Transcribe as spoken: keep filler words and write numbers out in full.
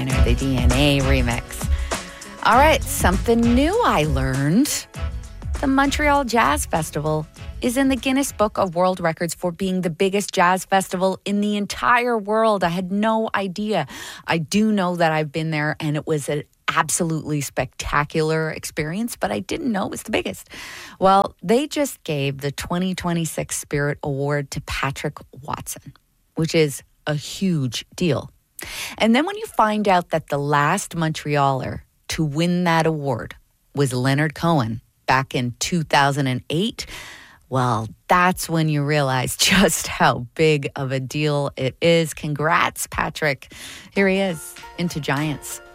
Designer, the D N A remix. All right, something new I learned. The Montreal Jazz Festival is in the Guinness Book of World Records for being the biggest jazz festival in the entire world. I had no idea. I do know that I've been there and it was an absolutely spectacular experience, but I didn't know it was the biggest. Well, they just gave the twenty twenty-six Spirit Award to Patrick Watson, which is a huge deal. And then when you find out that the last Montrealer to win that award was Leonard Cohen back in two thousand eight, well, that's when you realize just how big of a deal it is. Congrats, Patrick. Here he is, Into Giants.